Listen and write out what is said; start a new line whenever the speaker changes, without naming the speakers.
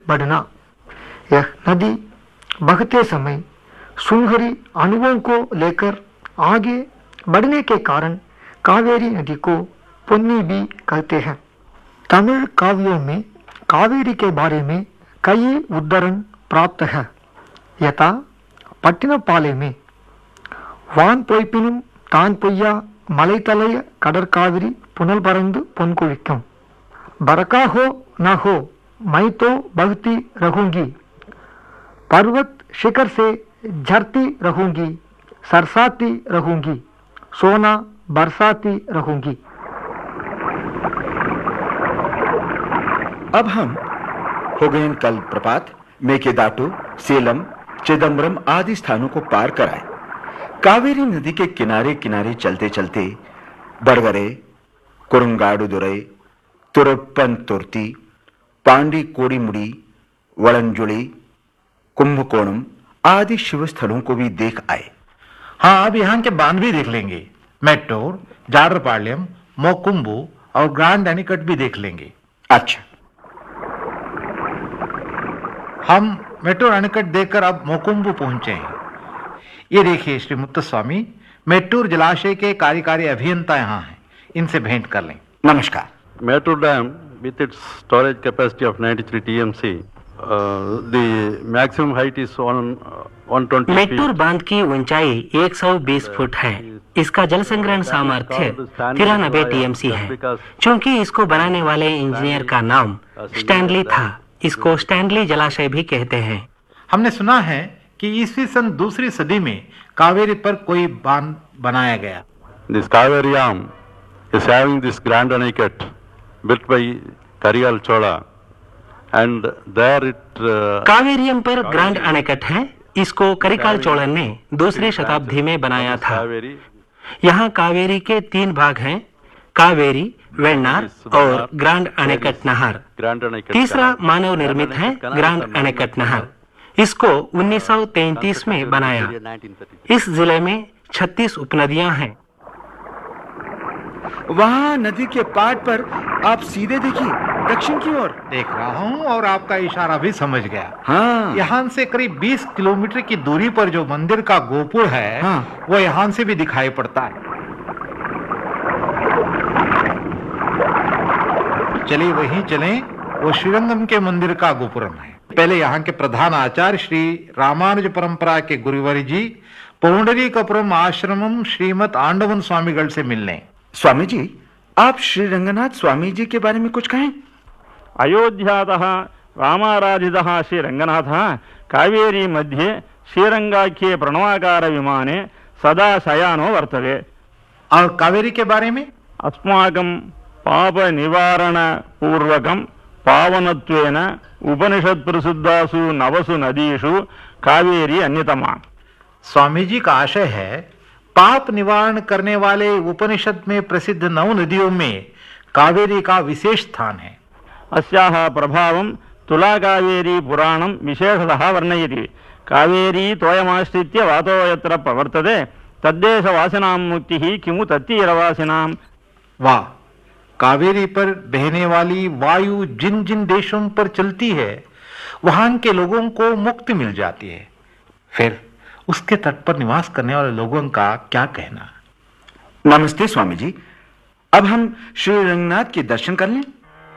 बढ़ना। यह नदी बहते समय सुनहरी अणुओं को लेकर आगे बढ़ने के कारण कावेरी नदी को पुन्नी भी कहते हैं। तमिल काव्यों में कावेरी के बारे में कई उद्धरण प्राप्त है। यथा पट्टिनपाले में वान पोइपिनुम तान पोय्या मलैतलय கடற்காவிரி पुनल परंदु பொன்குழிக்கும், बरका हो न हो मैं तो बहती रहूंगी, पर्वत शिखर से झरती रहूंगी, सरसाती रहूंगी, सोना बरसाती रहूंगी।
अब हम होगेनकल प्रपात, मेकेदाटू, सेलम, चिदम्बरम आदि स्थानों को पार कर आए। कावेरी नदी के किनारे किनारे चलते चलते बड़गरे, कुरुंगाडुदुरई, तुरुप्पन तुर्ती, पांडी कोड़ीमुड़ी, वड़ंजुली, कुंभकोणम आदि शिव स्थलों को भी देख आए।
हाँ, अब यहाँ के बांध भी देख लेंगे। मेट्टूर, जाडरपाಳ್यम, मोकुंबू और ग्रांड अणिकट भी देख लेंगे।
अच्छा,
हम मेट्टूर अणिकट देखकर अब मोकुंबू पहुंचे हैं। ये देखिए श्री मुत्तुस्वामी, मेट्टूर जलाशय के कार्यकारी अभियंता यहाँ हैं, इनसे भेंट कर लें।
नमस्कार।
Mettur Dam, with its storage capacity of 93 TMC, the maximum height is 120
Mettur बांध की ऊंचाई 120 फुट है। इसका जल संग्रहण सामर्थ्य 93 टीएमसी है। चूंकि इसको बनाने वाले इंजीनियर का नाम स्टैनली था, इसको स्टैनली जलाशय भी कहते हैं।
हमने सुना है कि ईस्वी सन 2री सदी में कावेरी पर कोई बांध बनाया गया।
This Kaveri Dam is having this grand anicut built by Kariyal Chola, and there it
कावेरियम पर ग्रांड अणेकट है। इसको करिकाल चोलन ने 2री शताब्दी में बनाया था। यहाँ कावेरी के 3 भाग हैं, कावेरी, वेन्नार और ग्रांड अणेकट नहर। तीसरा मानव निर्मित है, ग्रांड अणेकट नहर। इसको 1933 में बनाया। इस जिले में 36 उपनदियां हैं।
वहां नदी के पाट पर आप सीधे देखिए, दक्षिण की ओर।
देख रहा हूँ और आपका इशारा भी समझ गया।
हाँ।
यहाँ से करीब 20 किलोमीटर की दूरी पर जो मंदिर का गोपुर है,
हाँ।
वो यहाँ से भी दिखाई पड़ता है। चलिए वहीं चलें, वो श्रीरंगम के मंदिर का गोपुरम है। पहले यहाँ के प्रधान आचार्य श्री रामानुज परंपरा के गुरुवर जी पौंडरीकपुरम आश्रमम श्रीमद आंडवन स्वामीगढ़ से मिलने।
स्वामी जी, आप श्री रंगनाथ स्वामी जी के बारे में कुछ कहें।
अयोध्यातः रामाराधितः श्री रंगनाथः कावेरी मध्ये श्रीरंगाख्ये प्रणवाकार विमाने सदा शयानो वर्तते।
और कावेरी के बारे में
अस्माकं पाप निवारण पूर्वकं पावनत्वेन उपनिषद प्रसिद्धासु नवसु नदीषु कावेरी अन्यतमा।
स्वामी जी का आशय है, पाप निवारण करने वाले उपनिषद में प्रसिद्ध 9 नदियों में कावेरी का विशेष स्थान है।
अस्याः प्रभावं तुला कावेरी पुराणं विशेषतः वर्णयति। कावेरी तोयमाश्रित्य वातो यत्र प्रवर्तते तद्देशवासिनां मुक्तिः किमु तत्तीरवासिनां।
वाह, कावेरी पर बहने वाली वायु जिन जिन देशों पर चलती है, वहां के लोगों को मुक्ति मिल जाती है। फिर उसके तट पर निवास करने वाले लोगों का क्या कहना।
नमस्ते स्वामी जी, अब हम श्री रंगनाथ के दर्शन कर लें।